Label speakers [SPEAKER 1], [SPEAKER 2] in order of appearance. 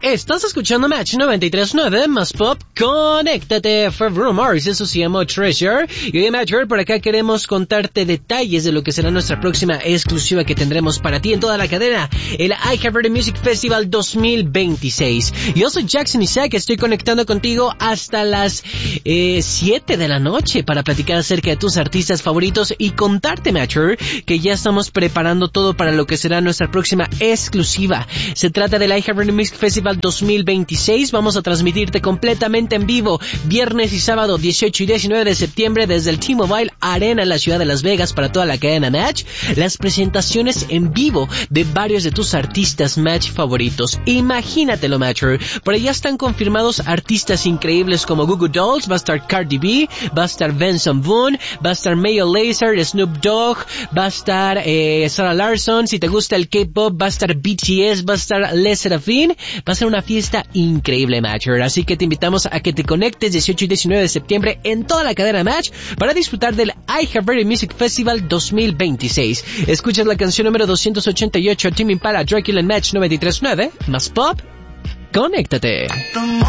[SPEAKER 1] Estás escuchando Match 93.9 más Pop. Conéctate for Rumors, eso se llama Treasure. Y hoy en Match por acá queremos contarte detalles de lo que será nuestra próxima exclusiva que tendremos para ti en toda la cadena, el iHeartRadio Music Festival 2026. Yo soy Jackson Isaac, estoy conectando contigo hasta las 7 de la noche para platicar acerca de tus artistas favoritos y contarte, Matcher, que ya estamos preparando todo para lo que será nuestra próxima exclusiva. Se trata del iHeartRadio Music Festival 2026. Vamos a transmitirte completamente en vivo viernes y sábado 18 y 19 de septiembre desde el T-Mobile Arena en la ciudad de Las Vegas para toda la cadena Match. Las presentaciones en vivo de varios de tus artistas Match favoritos. Imagínatelo, Matcher. Por allá están confirmados artistas increíbles como Goo Goo Dolls, va a estar Cardi B, va a estar Benson Boone, va a estar Mayo Lazer, Snoop Dogg, va a estar Sarah Larson. Si te gusta el K-pop, va a estar BTS, va a estar Les Serafin. Va a ser una fiesta increíble, Matcher. Así que te invitamos a que te conectes 18 y 19 de septiembre en toda la cadena Match para disfrutar del iHeartRadio Music Festival 2026. Escuchas la canción número 288, Tame Impala, Dracula en Match 93.9, más Pop. Conéctate.